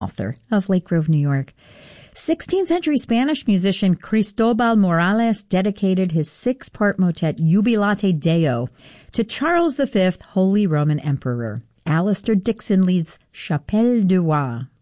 author of Lake Grove, New York. 16th century Spanish musician Cristobal Morales dedicated his 6-part motet Jubilate Deo to Charles V, Holy Roman Emperor. Alistair Dixon leads Chapelle du Roi